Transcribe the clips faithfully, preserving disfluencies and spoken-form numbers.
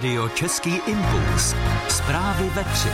Rádio Český impuls. Zprávy ve tři.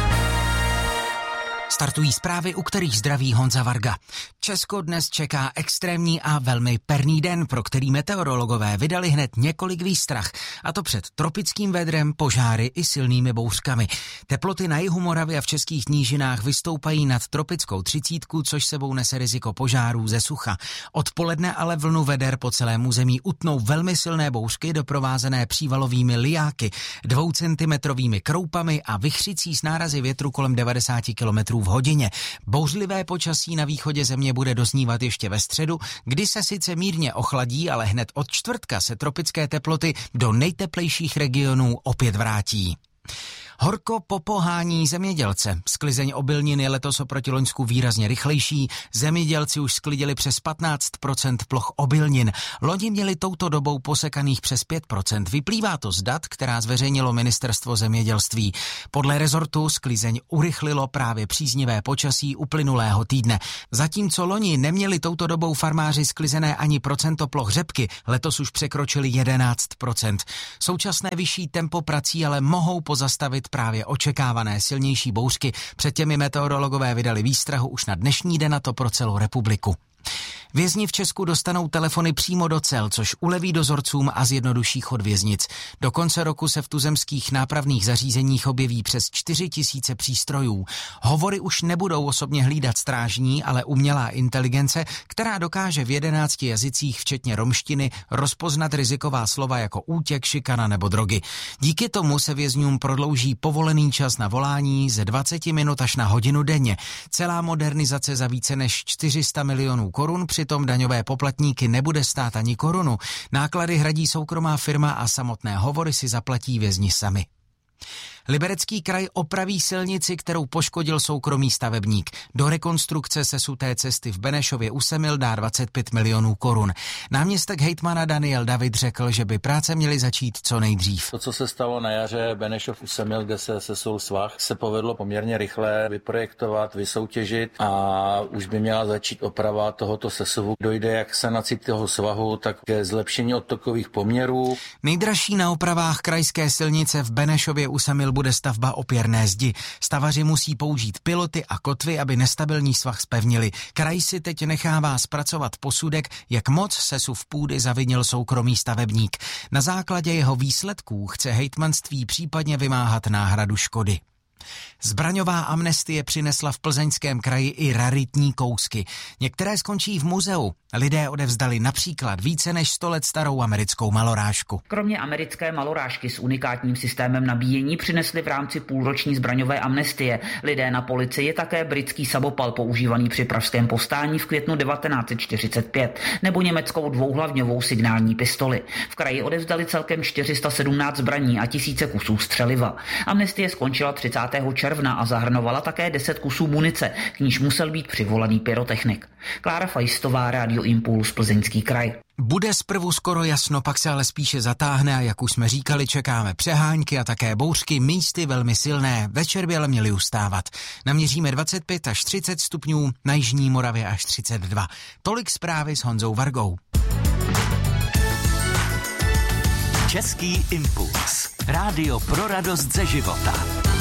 Startují zprávy, u kterých zdraví Honza Varga. Česko dnes čeká extrémní a velmi perný den, pro který meteorologové vydali hned několik výstrah. A to před tropickým vedrem, požáry i silnými bouřkami. Teploty na jihu Moravy a v českých nížinách vystoupají nad tropickou třicítku, což sebou nese riziko požárů ze sucha. Odpoledne ale vlnu veder po celém území utnou velmi silné bouřky, doprovázené přívalovými lijáky, dvoucentimetrovými kroupami a vichřicí s nárazy větru kolem devadesát kilometrů v hodině. Bouřlivé počasí na východě země bude doznívat ještě ve středu, kdy se sice mírně ochladí, ale hned od čtvrtka se tropické teploty do nejteplejších regionů opět vrátí. Horko popohání zemědělce. Sklizeň obilnin je letos oproti loňsku výrazně rychlejší. Zemědělci už sklidili přes patnáct procent ploch obilnin. Loni měli touto dobou posekaných přes pět procent. Vyplývá to z dat, která zveřejnilo Ministerstvo zemědělství. Podle rezortu sklizeň urychlilo právě příznivé počasí uplynulého týdne. Zatímco loni neměli touto dobou farmáři sklizené ani procento ploch řepky, letos už překročili jedenáct procent. Současné vyšší tempo prací ale mohou pozastavit právě očekávané silnější bouřky. Před těmi meteorologové vydali výstrahu už na dnešní den, a to pro celou republiku. Vězni v Česku dostanou telefony přímo do cel, což uleví dozorcům a zjednoduší chod věznic. Do konce roku se v tuzemských nápravných zařízeních objeví přes čtyři tisíce přístrojů. Hovory už nebudou osobně hlídat strážní, ale umělá inteligence, která dokáže v jedenácti jazycích, včetně romštiny, rozpoznat riziková slova jako útěk, šikana nebo drogy. Díky tomu se vězňům prodlouží povolený čas na volání ze dvacet minut až na hodinu denně. Celá modernizace za více než čtyři sta milionů korun přitom daňové poplatníky nebude stát ani korunu. Náklady hradí soukromá firma a samotné hovory si zaplatí vězni sami. Liberecký kraj opraví silnici, kterou poškodil soukromý stavebník. Do rekonstrukce sesuté cesty v Benešově u Semil dá dvacet pět milionů korun. Náměstek hejtmana Daniel David řekl, že by práce měly začít co nejdřív. To, co se stalo na jaře Benešov u Semil, kde se sesul svah, se povedlo poměrně rychle vyprojektovat, vysoutěžit a už by měla začít oprava tohoto sesuvu. Dojde jak k sanaci toho svahu, tak ke zlepšení odtokových poměrů. Nejdražší na opravách krajské silnice v Benešově u Semil bude stavba opěrné zdi. Stavaři musí použít piloty a kotvy, aby nestabilní svah zpevnili. Kraj si teď nechává zpracovat posudek, jak moc sesuv půdy zavinil soukromý stavebník. Na základě jeho výsledků chce hejtmanství případně vymáhat náhradu škody. Zbraňová amnestie přinesla v Plzeňském kraji i raritní kousky. Některé skončí v muzeu. Lidé odevzdali například více než sto let starou americkou malorážku. Kromě americké malorážky s unikátním systémem nabíjení přinesli v rámci půlroční zbraňové amnestie lidé na policii také britský samopal používaný při pražském povstání v květnu devatenáct set čtyřicet pět nebo německou dvouhlavňovou signální pistoli. V kraji odevzdali celkem čtyři sta sedmnáct zbraní a tisíce kusů střeliva. Amnestie skončila třicátého června a zahrnovala také deset kusů munice, k níž musel být přivolaný pyrotechnik. Klára Fajstová, Rádio Impuls, Plzeňský kraj. Bude zprvu skoro jasno, pak se ale spíše zatáhne a jak už jsme říkali, čekáme přehánky a také bouřky, místy velmi silné. Večer by ale měly ustávat. Naměříme dvacet pět až třicet stupňů, na jižní Moravě až třicet dva. Tolik zprávy s Honzou Vargou. Český impuls. Rádio pro radost ze života.